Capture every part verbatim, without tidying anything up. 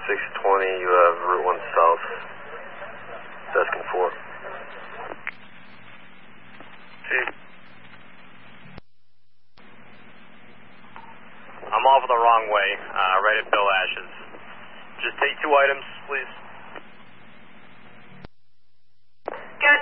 six twenty, you have Route one South, Deskin four. Chief. I'm off the wrong way, uh, right at Bill Ash's. Just take two items, please. Good.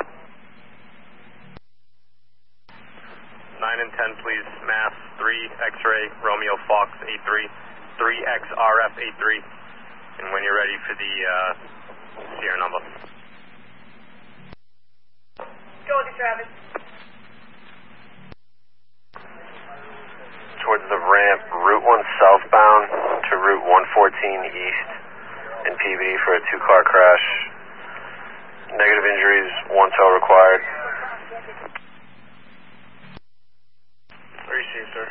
nine and ten, please. Mass, three X-ray, Romeo Fox, eight three, three X R F, eight three. And when you're ready for the uh, Sierra number. Go with you, Travis. Towards the ramp, Route one southbound to Route one fourteen east in P B D for a two-car crash. Negative injuries, one tow required. Received, sir.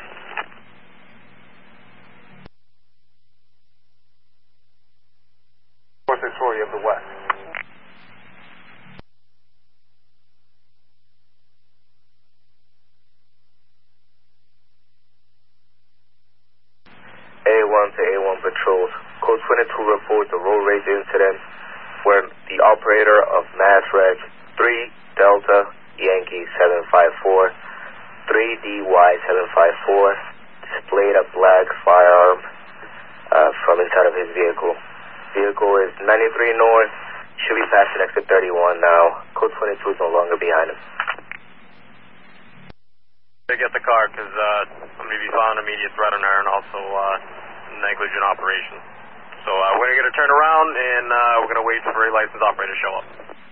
four six four, you have the west. A one to A one patrols. Code twenty-two report the road rage incident where the operator of Mass Reg three Delta Yankee seven five four, three D Y seven five four displayed a black firearm uh, from inside of his vehicle. Vehicle is ninety-three north, should be passing exit thirty-one now. Code twenty-two is no longer behind him. Get the car because uh, I'm going to be filing immediate threat on her and also uh, negligent operation. So uh, we're going to get her turned around and uh, we're going to wait for a licensed operator to show up.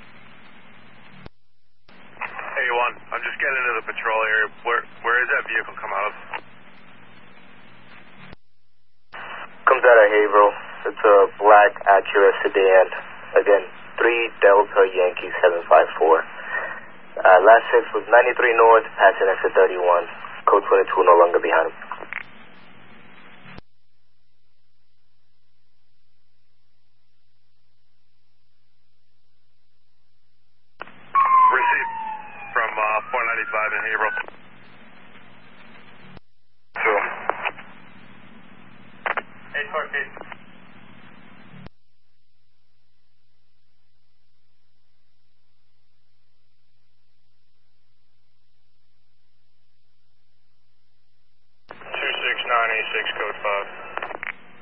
A one, I'm just getting into the patrol area. Where where is that vehicle come out of? Comes out of Haverhill. It's a black Acura sedan. Again, three Delta Yankee seven five four. Uh, last six was ninety-three north, passing exit thirty-one. Code twenty-two no longer behind him. Received from uh, four ninety-five in Haverhill. Two. eight fourteen. two six nine eight six, code five.